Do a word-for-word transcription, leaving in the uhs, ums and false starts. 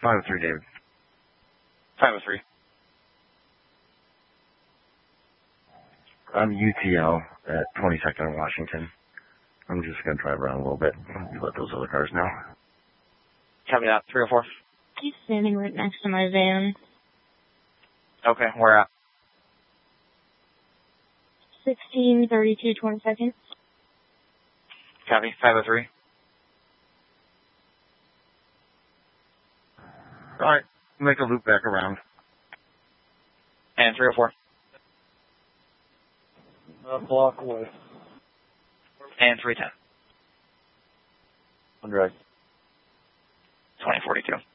five oh three, David. five oh three. I'm U T L at twenty-second and Washington. I'm just going to drive around a little bit. Let those other cars know. Copy that. three oh four. He's standing right next to my van. Okay, where at? sixteen thirty-two twenty-second. Copy. five oh three. All right. Make a loop back around. And three oh four. A block away. And three ten. On direct. twenty forty-two.